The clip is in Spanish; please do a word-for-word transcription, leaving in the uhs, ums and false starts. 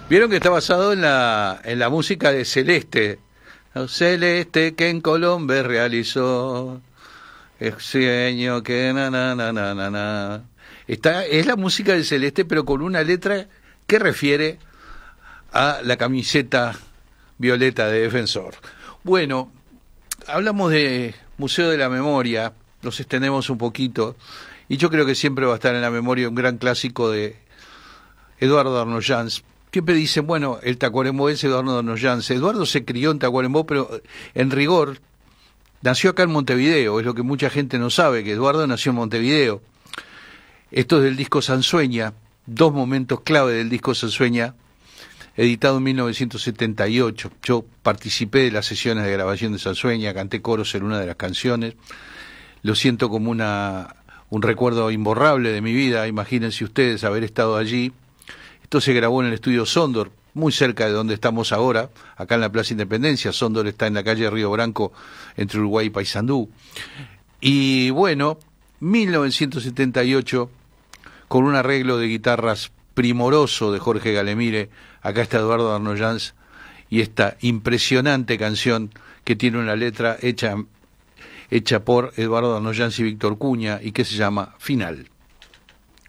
Vieron que está basado en la, en la música de Celeste. ¿No? Celeste que en Colombia realizó el sueño que na na na na na na. Está, es la música de Celeste, pero con una letra que refiere a la camiseta violeta de Defensor. Bueno, hablamos de Museo de la Memoria, nos extendemos un poquito, y yo creo que siempre va a estar en la memoria un gran clásico de Eduardo Arnoyanz. Siempre dicen, bueno, el tacuarembó es Eduardo Arnoyanz. Eduardo se crió en Tacuarembó, pero en rigor nació acá en Montevideo. Es lo que mucha gente no sabe, que Eduardo nació en Montevideo. Esto es del disco Sansueña, dos momentos clave del disco Sansueña, editado en mil novecientos setenta y ocho. Yo participé de las sesiones de grabación de Sansueña, canté coros en una de las canciones. Lo siento como una un recuerdo imborrable de mi vida. Imagínense ustedes haber estado allí. Esto se grabó en el estudio Sondor, muy cerca de donde estamos ahora, acá en la Plaza Independencia. Sondor está en la calle Río Branco, entre Uruguay y Paysandú. Y bueno, mil novecientos setenta y ocho, con un arreglo de guitarras primoroso de Jorge Galemire, acá está Eduardo Arnoyanz, y esta impresionante canción que tiene una letra hecha, hecha por Eduardo Arnoyanz y Víctor Cuña, y que se llama Final.